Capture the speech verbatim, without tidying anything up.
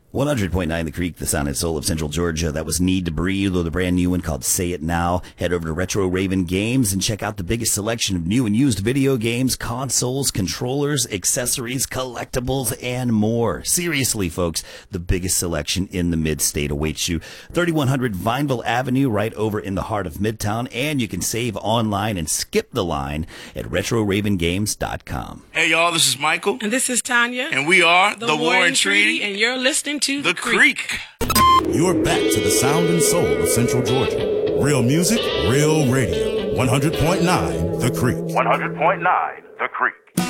one hundred point nine The Creek, the sound and soul of Central Georgia. That was Need to Breathe, or the brand new one called Say It Now. Head over to Retro Raven Games and check out the biggest selection of new and used video games, consoles, controllers, accessories, collectibles, and more. Seriously, folks, the biggest selection in the mid-state awaits you. thirty-one hundred Vineville Avenue, right over in the heart of Midtown, and you can save online and skip the line at retro raven games dot com. Hey, y'all, this is Michael. And this is Tanya. And we are The, the War War and and Treaty. And you're listening to The Creek. You're back to the sound and soul of Central Georgia. Real music, real radio. one hundred point nine The Creek. one hundred point nine The Creek.